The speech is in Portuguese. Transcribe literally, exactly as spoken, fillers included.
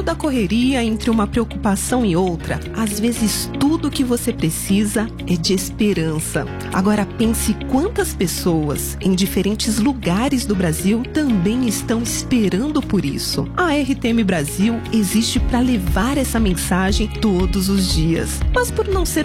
da correria entre uma preocupação e outra, às vezes tudo o que você precisa é de esperança. Agora pense quantas pessoas em diferentes lugares do Brasil também estão esperando por isso. A R T M Brasil existe para levar essa mensagem todos os dias, mas por não ser